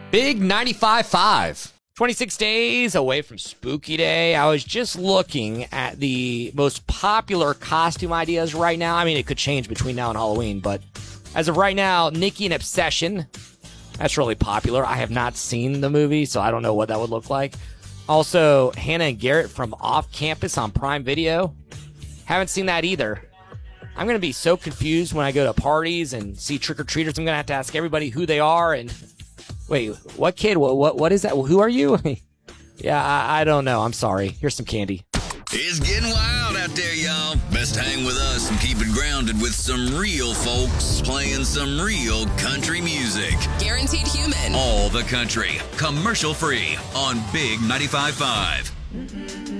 Big 95.5. 26 days away from Spooky Day. I was just looking at the most popular costume ideas right now. I mean, it could change between now and Halloween, but as of right now, Nikki and Obsession. That's really popular. I have not seen the movie, so I don't know what that would look like. Also, Hannah and Garrett from Off Campus on Prime Video. Haven't seen that either. I'm going to be so confused when I go to parties and see trick-or-treaters. I'm going to have to ask everybody who they are and... Wait, what kid? What is that? Who are you? Yeah, I don't know. I'm sorry. Here's some candy. It's getting wild out there, y'all. Best hang with us and keep it grounded with some real folks playing some real country music. Guaranteed human. All the country, commercial free on Big 95.5.